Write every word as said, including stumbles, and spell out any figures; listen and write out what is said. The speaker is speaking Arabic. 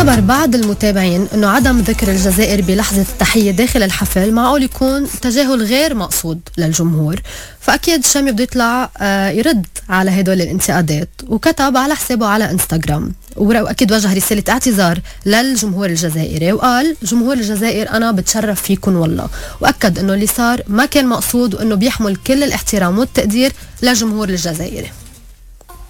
خبر بعض المتابعين أنه عدم ذكر الجزائر بلحظة التحية داخل الحفل معقول يكون تجاهل غير مقصود للجمهور. فأكيد شامي بده يطلع يرد على هدول الانتقادات، وكتب على حسابه على انستغرام، وأكيد وجه رسالة اعتذار للجمهور الجزائري، وقال: جمهور الجزائر أنا بتشرف فيكم والله، وأكد أنه اللي صار ما كان مقصود، وأنه بيحمل كل الاحترام والتقدير للجمهور الجزائري.